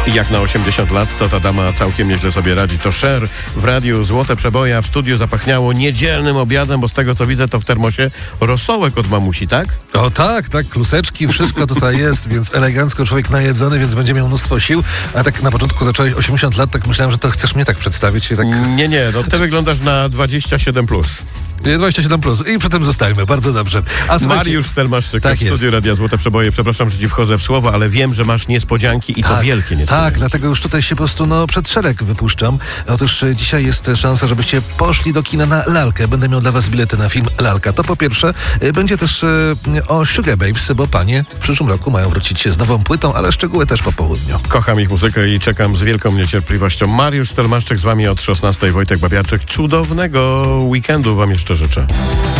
I jak na 80 lat, to ta dama całkiem nieźle sobie radzi. To Cher w radiu Złote Przeboje, a w studiu zapachniało niedzielnym obiadem, bo z tego co widzę, to w termosie rosołek od mamusi, tak? O tak, kluseczki, wszystko tutaj jest, więc elegancko, człowiek najedzony, więc będzie miał mnóstwo sił. A tak na początku zacząłeś 80 lat, tak myślałem, że to chcesz mnie tak przedstawić. Tak... Nie, no ty wyglądasz na 27+. 27+. I przy tym zostajmy. Bardzo dobrze. A Mariusz Stelmaszczyk tak w studiu Radia Złote Przeboje. Przepraszam, że ci wchodzę w słowo, ale wiem, że masz niespodzianki i to wielkie niespodzianki. Tak, dlatego już tutaj się po prostu przed szereg wypuszczam. Otóż dzisiaj jest szansa, żebyście poszli do kina na Lalkę. Będę miał dla was bilety na film Lalka. To po pierwsze. Będzie też o Sugar Babes, bo panie w przyszłym roku mają wrócić się z nową płytą, ale szczegóły też po południu. Kocham ich muzykę i czekam z wielką niecierpliwością. Mariusz Stelmaszczyk z wami od 16. Wojtek Babiarczyk. Cudownego weekendu wam jeszcze życzę.